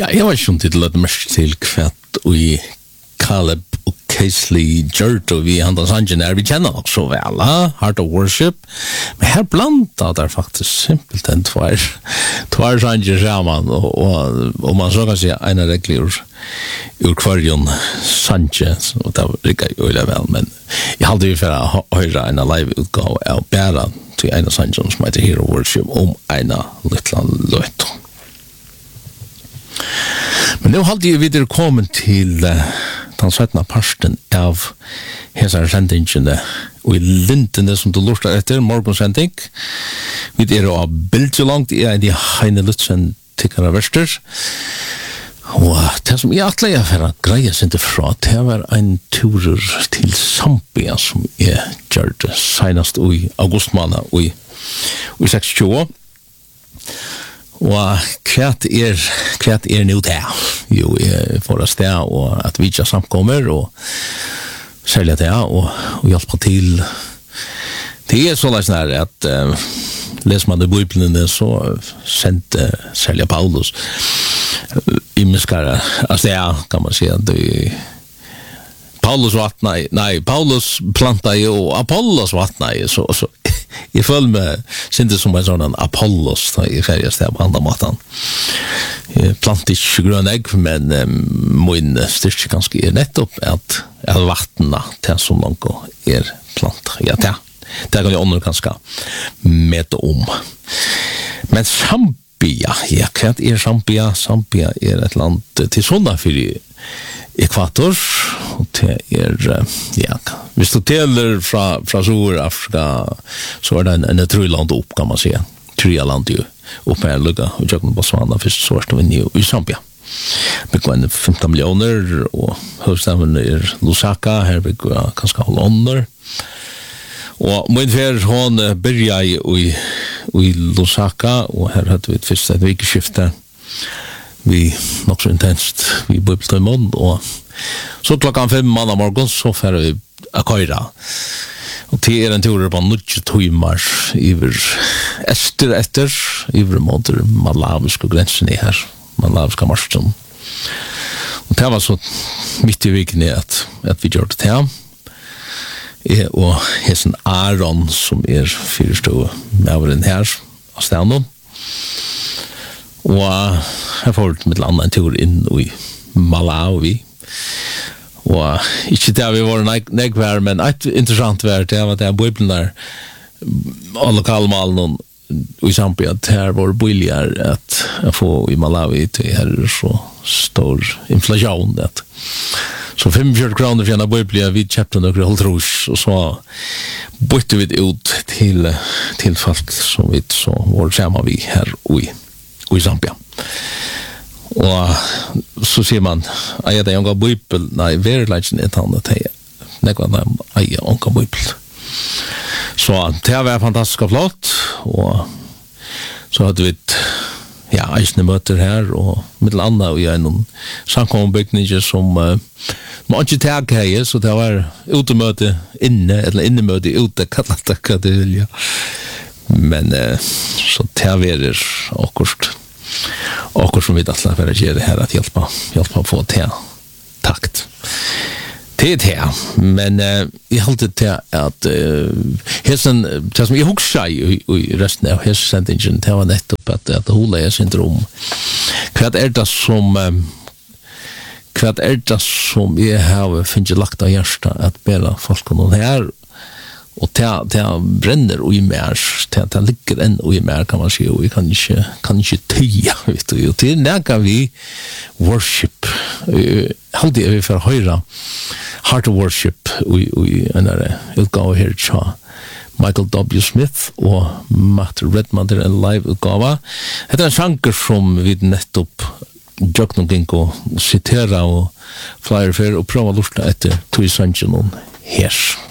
Ja, jeg var ikke til at mest til kvart og i Caleb og Casely Gjert og vi andre sangen vi kjenner nok så vel, Heart of Worship, men her blandet der faktisk simpelthen tvær sanger sammen, og man så kan si en av regler ur kvarjon sanger, og det rikker jo veldig vel, men jeg hadde jo for å høre en live-utgave av bæra til en av sanger som heter Hero Worship en av Lytland Løyt. Men nu hadde jeg videre kommet til den 17. parsten av hesar sendingene og i lintene som du lurte etter, morgonsending. Vi av bildet så langt i en de heine lutzen tikkere verster. Og det som jeg atleia for å greie sin til fra, det var en turer til Zambia som jeg gjør det senest i augustmåned i 26. Og kvart nu det? Jo, jeg får sted og at vi ikke samkommer og særlig det og hjelper til. Det så sånn at leser man i Bibelen så sendte særlig Paulus i miskare av sted, kan man si at Paulus planta i og Apollos vattna i så jeg føler meg syntes som en sånn Apollos da i feriested på andre måten. Jeg plantet ikke grønn egg, men min styrke ganske nettopp at vattna til som noen plant. Ja, det kan jeg ånder ganske med om. Men Zambia, ja, hva Zambia? Zambia et land til sånne for ekvator, og det ja, hvis du teller fra Sør-Afrika, så det en trøyland opp, kan man si. Trøyland jo, opp her lukka, og Jøkken Botswana, først så vi i Zambia. Vi går 15 millioner, og hovedstaden Lusaka, her vi går kanskje under. Og min fer, hun byrja i Lusaka, og her hadde vi et første vikeskifte, vi nok så intenst vi bøybelte i mån og så klokken 5 mandag morgen så fer vi Akøyra og til en tur på 90 timer iver etter iver mot malawiske grensen i her malawiske marsjen og det var så midt i viken at vi gjør det til og hesen Aron som fyrstå med den her av stedet og jeg får med en tur inn i Malawi og ikke det vi var negvær men et interessant vær det var det Bibelen der og lokalmalen i Zambia det var billigere at få i Malawi til her så stor inflasjon så 45 kroner for en Bibelen vi kjøpte noen holdros og så bytte vi det ut til folk som vi så var sammen vi her i Zambia. Og så sier man, eier det unga bøybel, nei, verleidsen han det nekva eier unga bøybel. Så det var fantastisk og flott, og så hadde vi eisne møter her, og mittel annet og noen samkommenbygninger som man ikke teg her, så det var utemøte inne, eller innemøte ute, kallet det hva det vil, ja. Men så det var akkurat som vi dattler for å gjøre det her at hjelpe å få til takt det men jeg halte til at hesen, det som jeg husker i resten av hesen-sendingen det var nettopp at hula-syndrom hva det som jeg har finnet lagt av hjertet at bedre folk og noen her og det brenner i mer det ligger enn i mer kan man si og vi kan ikke tøye vet du og til nægger vi worship halde vi for høyre Heart of Worship i en utgave her tja Michael W. Smith og Matt Redman en live utgave det en sjanker som vi nettopp gjør noen og sitere og flyer for og prøve å lurte etter tog sannsyn her